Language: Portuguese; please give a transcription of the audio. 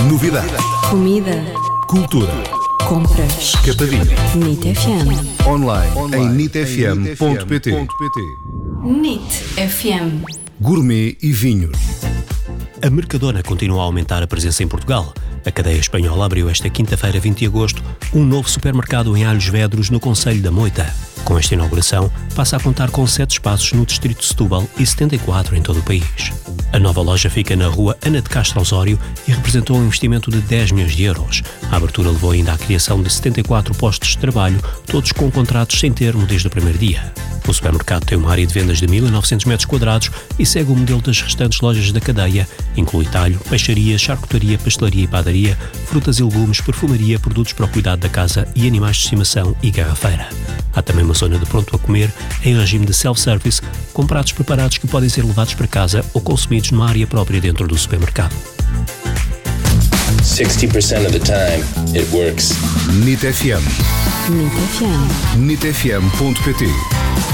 Novidade. Comida. Cultura. Compras. Escapadinha. NIT FM. Online em nitfm.pt. NIT FM. Gourmet e vinhos. A Mercadona continua a aumentar a presença em Portugal. A cadeia espanhola abriu esta quinta-feira, 20 de agosto, um novo supermercado em Alhos Vedros, no concelho da Moita. Com esta inauguração, passa a contar com 7 espaços no distrito de Setúbal e 74 em todo o país. A nova loja fica na rua Ana de Castro Osório e representou um investimento de 10 milhões de euros. A abertura levou ainda à criação de 74 postos de trabalho, todos com contratos sem termo desde o primeiro dia. O supermercado tem uma área de vendas de 1.900 metros quadrados e segue o modelo das restantes lojas da cadeia. Inclui talho, peixaria, charcutaria, pastelaria e padaria, frutas e legumes, perfumaria, produtos para o cuidado da casa e animais de estimação e garrafeira. Há também uma zona de pronto a comer em regime de self-service, com pratos preparados que podem ser levados para casa ou consumidos numa área própria dentro do supermercado. 60% of the time, it works. NIT FM. NIT FM. nitfm.pt